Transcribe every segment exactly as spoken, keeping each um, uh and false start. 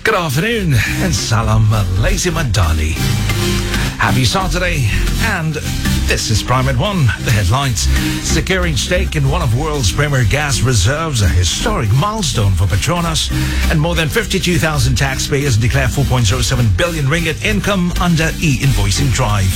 Good afternoon and Salam Malaysia Madani. Happy Saturday, and this is Prime at One. The headlines: securing stake in one of world's premier gas reserves, a historic milestone for Petronas, and more than fifty-two thousand taxpayers declare four point zero seven billion ringgit income under e-invoicing drive.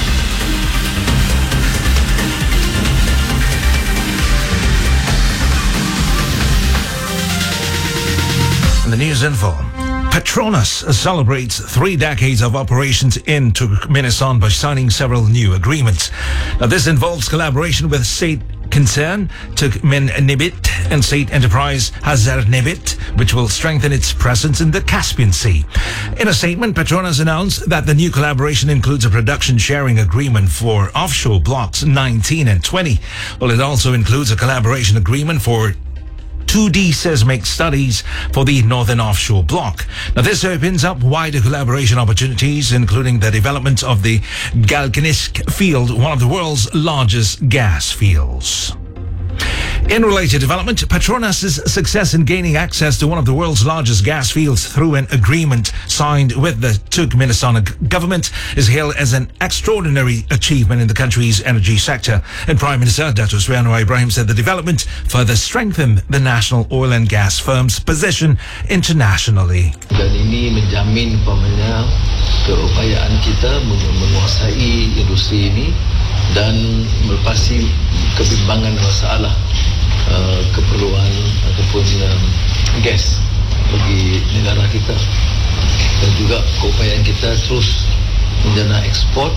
The news info. Petronas celebrates three decades of operations in Turkmenistan by signing several new agreements. Now, this involves collaboration with state concern Turkmenibit and state enterprise Hazarnebit, which will strengthen its presence in the Caspian Sea. In a statement, Petronas announced that the new collaboration includes a production sharing agreement for offshore blocks nineteen and twenty. Well, it also includes a collaboration agreement for two D seismic studies for the Northern Offshore Block. Now, this opens up wider collaboration opportunities, including the development of the Galganisk field, one of the world's largest gas fields. In related development, Petronas' success in gaining access to one of the world's largest gas fields through an agreement signed with the Turkmenistan government is hailed as an extraordinary achievement in the country's energy sector. And Prime Minister Datuk Seri Anwar Ibrahim said the development further strengthened the national oil and gas firm's position internationally. Dan ini menjamin umpamanya keupayaan kita menguasai industri ini dan melepasi kebimbangan masalah uh, keperluan ataupun um, gas bagi negara kita, dan juga keupayaan kita terus menjana ekspor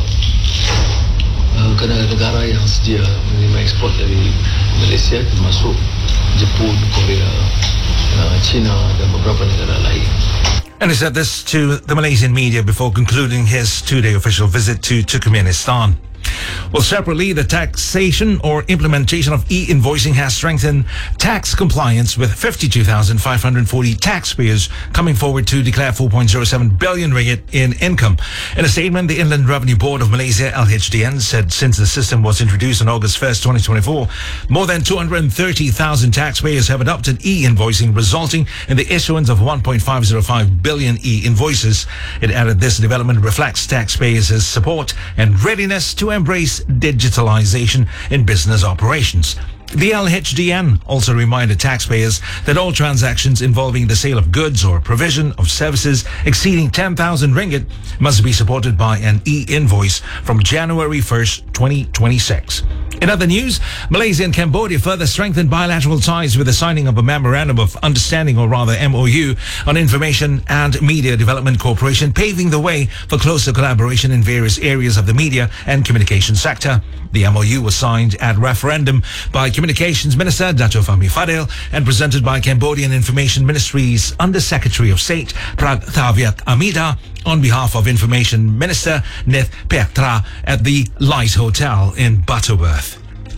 uh, ke negara yang sedia menerima ekspor dari Malaysia, termasuk Jepun, Korea, uh, China dan beberapa negara lain. And he said this to the Malaysian media before concluding his two-day official visit to Turkmenistan. Well, separately, the taxation or implementation of e-invoicing has strengthened tax compliance, with fifty-two thousand five hundred forty taxpayers coming forward to declare four point zero seven billion ringgit in income. In a statement, the Inland Revenue Board of Malaysia, L H D N, said since the system was introduced on August first, twenty twenty-four, more than two hundred thirty thousand taxpayers have adopted e-invoicing, resulting in the issuance of one point five zero five billion e-invoices. It added this development reflects taxpayers' support and readiness to embrace digitalization in business operations. The L H D N also reminded taxpayers that all transactions involving the sale of goods or provision of services exceeding ten thousand ringgit must be supported by an e-invoice from January first, twenty twenty-six. In other news, Malaysia and Cambodia further strengthened bilateral ties with the signing of a Memorandum of Understanding, or rather M O U, on Information and Media Development Cooperation, paving the way for closer collaboration in various areas of the media and communication sector. The M O U was signed at referendum by Communications Minister Dato' Fahmi Fadil and presented by Cambodian Information Ministry's Under-Secretary of State Pragtaviak Amida on behalf of Information Minister Nith Petra at the Light Hotel in Butterworth.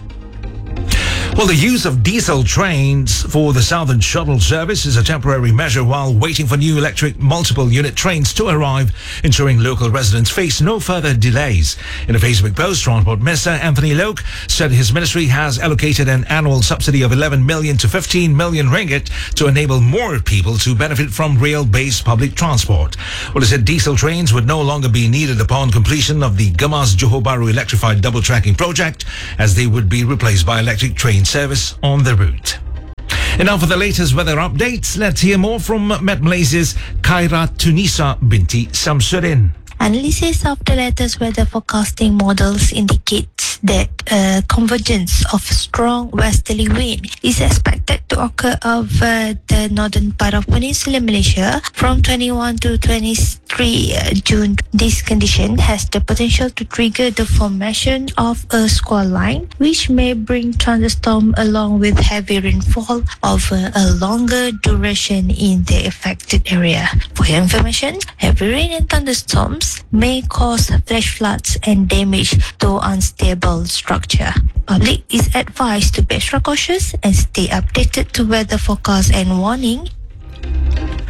Well, the use of diesel trains for the Southern Shuttle service is a temporary measure while waiting for new electric multiple unit trains to arrive, ensuring local residents face no further delays. In a Facebook post, Transport Minister Anthony Loke said his ministry has allocated an annual subsidy of eleven million to fifteen million ringgit to enable more people to benefit from rail-based public transport. Well, he said diesel trains would no longer be needed upon completion of the Gamas Johor Bahru electrified double-tracking project, as they would be replaced by electric train service on the route. And now for the latest weather updates, let's hear more from Met Malaysia's Khaira Tunisa binti Samsudin. Analysis of the latest weather forecasting models indicates that a convergence of strong westerly wind is expected to occur over the northern part of Peninsular Malaysia from twenty-first to twenty-third June. This condition has the potential to trigger the formation of a squall line, which may bring thunderstorm along with heavy rainfall over a longer duration in the affected area. For your information, heavy rain and thunderstorms may cause flash floods and damage to unstable structure. Public is advised to be extra cautious and stay updated to weather forecast and warning.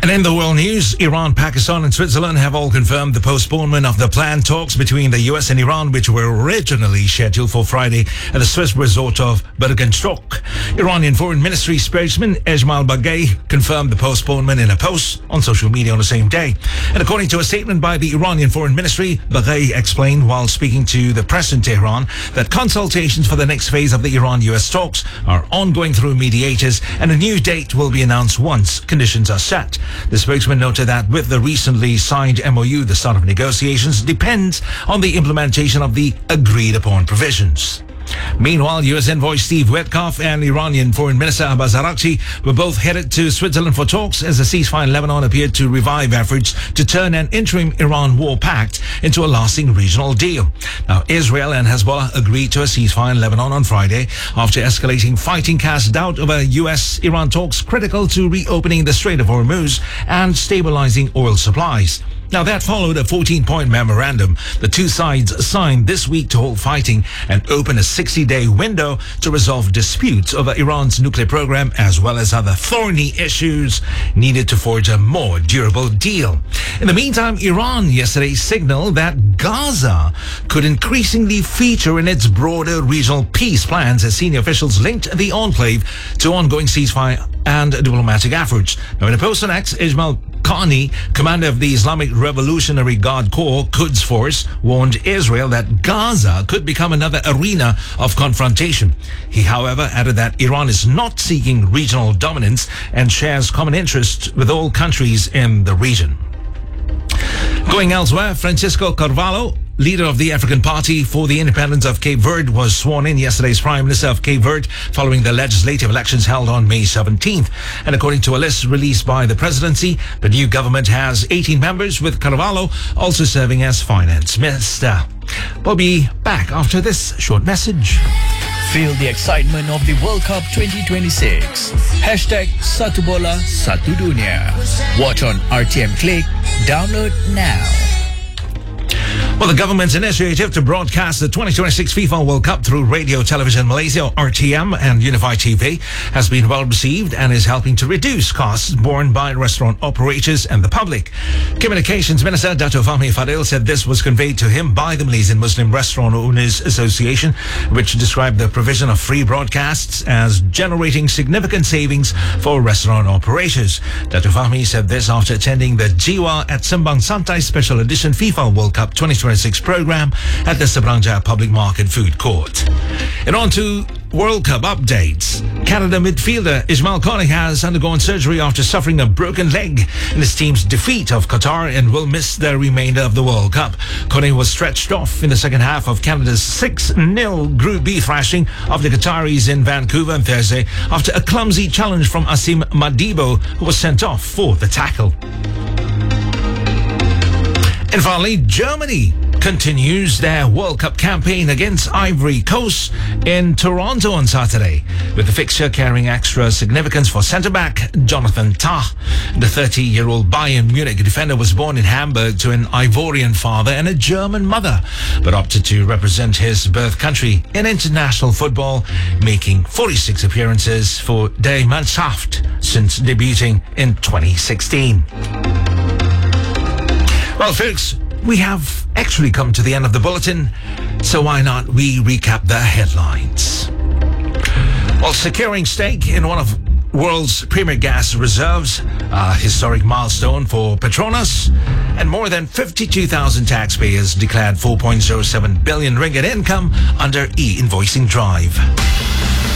And in the world news, Iran, Pakistan and Switzerland have all confirmed the postponement of the planned talks between the U S and Iran, which were originally scheduled for Friday at the Swiss resort of Bergenstock. Iranian Foreign Ministry spokesman Esmail Baghei confirmed the postponement in a post on social media on the same day. And according to a statement by the Iranian Foreign Ministry, Baghei explained while speaking to the press in Tehran that consultations for the next phase of the Iran-U S talks are ongoing through mediators and a new date will be announced once conditions are set. The spokesman noted that with the recently signed M O U, the start of negotiations depends on the implementation of the agreed-upon provisions. Meanwhile, U S envoy Steve Witkoff and Iranian Foreign Minister Abbas Araghchi were both headed to Switzerland for talks as the ceasefire in Lebanon appeared to revive efforts to turn an interim Iran war pact into a lasting regional deal. Now, Israel and Hezbollah agreed to a ceasefire in Lebanon on Friday after escalating fighting cast doubt over U S-Iran talks critical to reopening the Strait of Hormuz and stabilizing oil supplies. Now, that followed a fourteen-point memorandum the two sides signed this week to halt fighting and open a sixty-day window to resolve disputes over Iran's nuclear program as well as other thorny issues needed to forge a more durable deal. In the meantime, Iran yesterday signaled that Gaza could increasingly feature in its broader regional peace plans as senior officials linked the enclave to ongoing ceasefire and diplomatic efforts. Now, in a post on X, Ismail Qani, commander of the Islamic Revolutionary Guard Corps Quds Force, warned Israel that Gaza could become another arena of confrontation. He, however, added that Iran is not seeking regional dominance and shares common interests with all countries in the region. Going elsewhere, Francisco Carvalho, leader of the African Party for the Independence of Cape Verde, was sworn in yesterday as Prime Minister of Cape Verde following the legislative elections held on May seventeenth. And according to a list released by the presidency, the new government has eighteen members, with Carvalho also serving as finance minister. We'll be back after this short message. Feel the excitement of the World Cup twenty twenty-six. Hashtag Satu Bola Satu Dunia. Watch on R T M Click. Download now. Well, the government's initiative to broadcast the twenty twenty-six FIFA World Cup through Radio Television Malaysia, R T M, and Unified T V has been well received and is helping to reduce costs borne by restaurant operators and the public. Communications Minister Dato Fahmi Fadil said this was conveyed to him by the Malaysian Muslim Restaurant Owners Association, which described the provision of free broadcasts as generating significant savings for restaurant operators. Dato Fahmi said this after attending the Jiwa at Sembang Santai Special Edition FIFA World Cup twenty twenty-six program at the Seberang Jaya Public Market Food Court. And on to World Cup updates. Canada midfielder Ismail Konik has undergone surgery after suffering a broken leg in his team's defeat of Qatar and will miss the remainder of the World Cup. Konik was stretched off in the second half of Canada's six nil Group B thrashing of the Qataris in Vancouver on Thursday after a clumsy challenge from Asim Madibo, who was sent off for the tackle. And finally, Germany continues their World Cup campaign against Ivory Coast in Toronto on Saturday, with the fixture carrying extra significance for centre-back Jonathan Tah. The thirty-year-old Bayern Munich defender was born in Hamburg to an Ivorian father and a German mother, but opted to represent his birth country in international football, making forty-six appearances for Die Mannschaft since debuting in twenty sixteen. Well, folks, we have actually come to the end of the bulletin, so why not we recap the headlines? Well, securing stake in one of world's premier gas reserves, a historic milestone for Petronas, and more than fifty-two thousand taxpayers declared four point zero seven billion ringgit income under e-invoicing drive.